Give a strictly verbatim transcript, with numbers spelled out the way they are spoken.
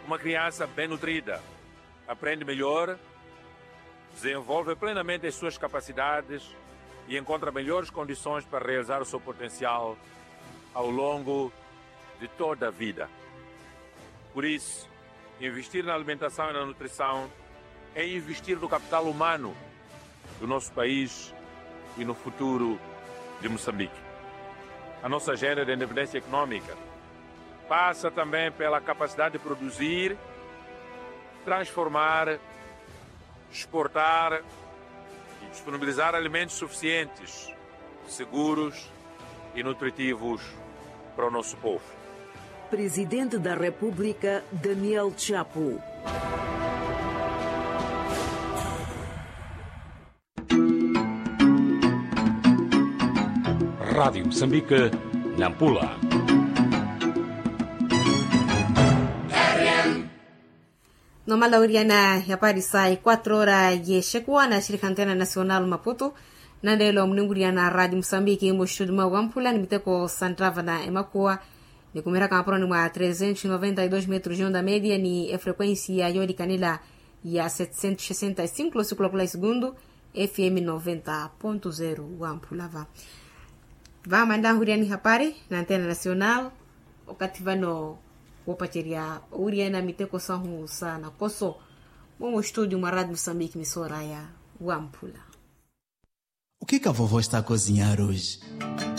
Uma criança bem nutrida aprende melhor, desenvolve plenamente as suas capacidades e encontra melhores condições para realizar o seu potencial ao longo de toda a vida. Por isso, investir na alimentação e na nutrição é investir no capital humano do nosso país e no futuro de Moçambique. A nossa agenda de independência econômica passa também pela capacidade de produzir, transformar, exportar e disponibilizar alimentos suficientes, seguros e nutritivos para o nosso povo. Presidente da República, Daniel Chapo. Rádio Moçambique, Nampula. Noma lauriana ya parisai quatro horas ye shekwa na shirika antena nacional Maputo na ndelo mninguriana Radio Moçambique mo studio Wampula ni miteko santrava na emakuwa ni kumera kama ni mwa trezentos e noventa e dois metros de onda média ni a frequência yodi canela ya setecentos e sessenta e cinco ciclo por segundo F M noventa ponto zero Wampula va va manda huriani hapari na antena nacional okativano wopacheria uriana miteko sahu sana koso mo estúdio uma rádio Moçambique missora ya Wampula. O que que a vovó está a cozinhar hoje?